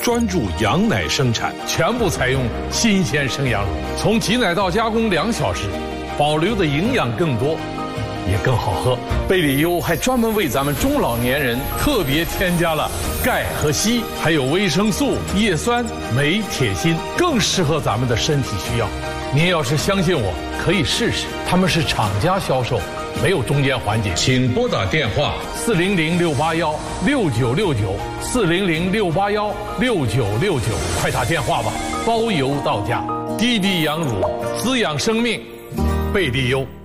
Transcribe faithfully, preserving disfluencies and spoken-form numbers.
专注羊奶生产，全部采用新鲜生羊乳，从挤奶到加工两小时，保留的营养更多，也更好喝。贝里优还专门为咱们中老年人特别添加了钙和硒，还有维生素、叶酸、镁、铁、锌，更适合咱们的身体需要。您要是相信我，可以试试。他们是厂家销售，没有中间环节。请拨打电话四零零六八幺六九六九四零零六八幺六九六九，快打电话吧，包邮到家。滴滴羊乳，滋养生命，贝利优。